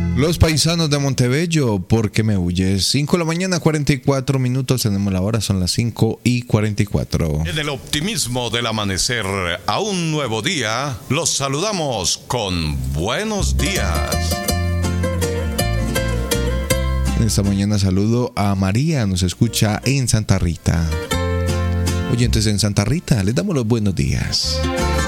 Los paisanos de Montebello, ¿por qué me huyes? 5 de la mañana, 44 minutos, tenemos la hora, son las 5:44. En el optimismo del amanecer a un nuevo día, los saludamos con buenos días. Esta mañana saludo a María, nos escucha en Santa Rita. Oyentes en Santa Rita, les damos los buenos días.